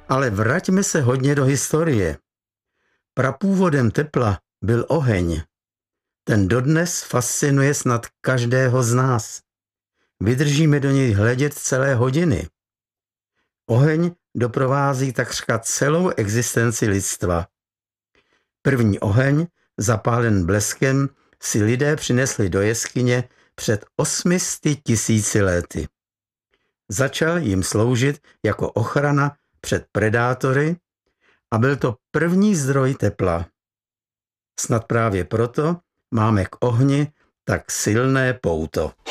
Ale vraťme se hodně do historie. Prapůvodem tepla byl oheň. Ten dodnes fascinuje snad každého z nás. Vydržíme do něj hledět celé hodiny. Oheň doprovází takřka celou existenci lidstva. První oheň, zapálen bleskem, si lidé přinesli do jeskyně před 800 000 lety. Začal jim sloužit jako ochrana před predátory a byl to první zdroj tepla. Snad právě proto máme k ohni tak silné pouto.